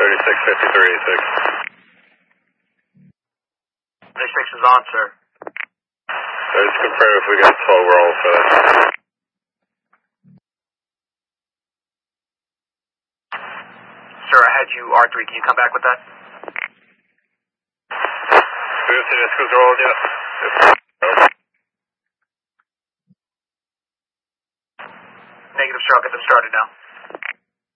36 is on, sir. Just confirm if we got 12 roll for that. Sir, I had you R3. Can you come back with that? We have the discos rolled yet?